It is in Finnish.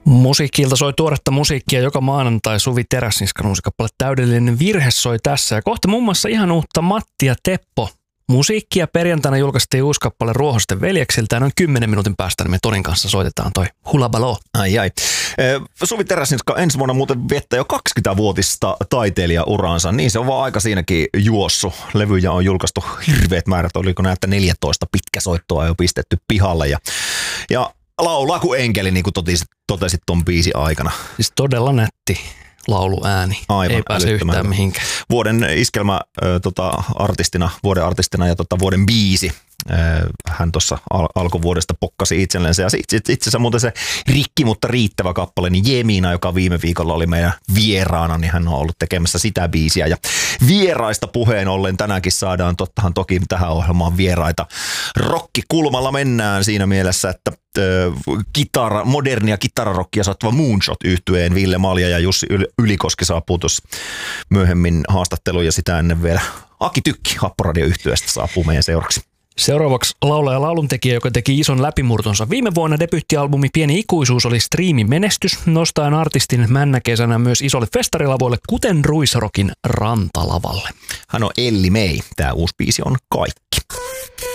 Musiikkiilta soi tuoretta musiikkia joka maanantai. Suvi Teräsniskan uusi kappale Täydellinen virhe soi tässä. Ja kohta muun muassa ihan uutta Matti ja Teppo musiikkia. Perjantaina julkaistiin uusi kappale Ruohosten veljeksiltä. Ja noin 10 minuutin päästä niin me Tonin kanssa soitetaan toi Hulabalo. Ai. Suvi Teräsniska ensi vuonna muuten viettää jo 20-vuotista taiteilijauraansa. Niin se on vaan aika siinäkin juossut. Levyjä on julkaistu hirveät määrät. Oliko näitä 14 pitkäsoittoa jo pistetty pihalle. Ja laulaa kuin enkeli, niin kuin totesit ton biisin aikana. Siis todella nätti lauluääni. Aivan, ei pääse yhtään mihinkään. Vuoden iskelmä vuoden artistina ja vuoden biisi. Hän tuossa alkuvuodesta pokkasi itsellensä. Ja itse asiassa muuten se Rikki, mutta riittävä kappale, niin Jemina, joka viime viikolla oli meidän vieraana, niin hän on ollut tekemässä sitä biisiä. Ja vieraista puheen ollen tänäänkin saadaan toki tähän ohjelmaan vieraita. Rokkikulmalla mennään siinä mielessä, että modernia kitararokkia saattava Moonshot-yhtyeen Ville Malja ja Jussi Ylikoski saapuu tuossa myöhemmin haastatteluun ja sitä ennen vielä Aki Tykki Happoradio-yhtyeestä saapuu meidän seuraksi. Seuraavaksi laulaja ja lauluntekijä, joka teki ison läpimurtonsa. Viime vuonna debyyttialbumi Pieni ikuisuus oli striimin menestys, nostaen artistin männäkesänä myös isolle festarilavoille, kuten Ruisrokin Rantalavalle. Hän on Elli May. Tämä uusi biisi on Kaikki.